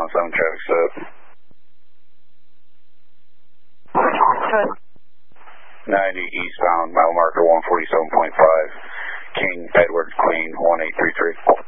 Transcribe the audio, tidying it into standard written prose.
eastbound 7 traffic set. 90 eastbound, mile marker 147.5, King Edward Clean 1833.